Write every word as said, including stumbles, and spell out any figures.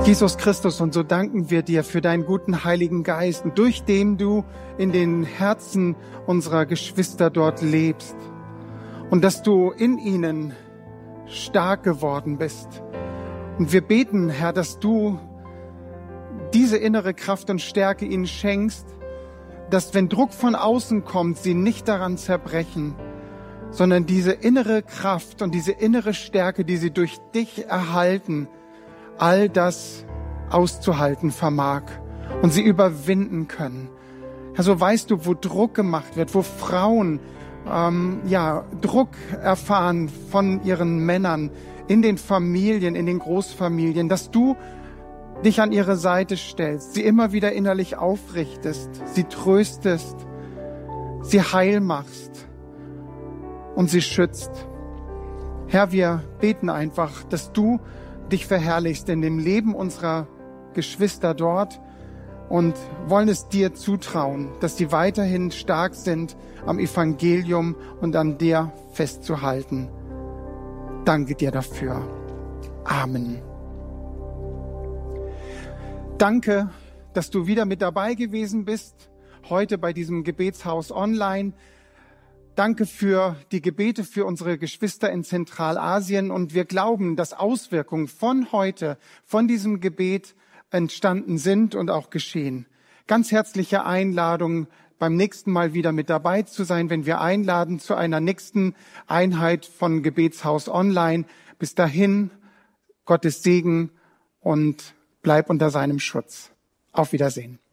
Jesus Christus, und so danken wir dir für deinen guten Heiligen Geist, durch den du in den Herzen unserer Geschwister dort lebst und dass du in ihnen stark geworden bist. Und wir beten, Herr, dass du diese innere Kraft und Stärke ihnen schenkst, dass, wenn Druck von außen kommt, sie nicht daran zerbrechen, sondern diese innere Kraft und diese innere Stärke, die sie durch dich erhalten, all das auszuhalten vermag und sie überwinden können. Herr, so weißt du, wo Druck gemacht wird, wo Frauen ähm, ja Druck erfahren von ihren Männern in den Familien, in den Großfamilien, dass du dich an ihre Seite stellst, sie immer wieder innerlich aufrichtest, sie tröstest, sie heil machst und sie schützt. Herr, wir beten einfach, dass du dich verherrlichst in dem Leben unserer Geschwister dort und wollen es dir zutrauen, dass sie weiterhin stark sind, am Evangelium und an dir festzuhalten. Danke dir dafür. Amen. Danke, dass du wieder mit dabei gewesen bist, heute bei diesem Gebetshaus online. Danke für die Gebete für unsere Geschwister in Zentralasien. Und wir glauben, dass Auswirkungen von heute, von diesem Gebet entstanden sind und auch geschehen. Ganz herzliche Einladung, beim nächsten Mal wieder mit dabei zu sein, wenn wir einladen zu einer nächsten Einheit von Gebetshaus Online. Bis dahin, Gottes Segen und bleib unter seinem Schutz. Auf Wiedersehen.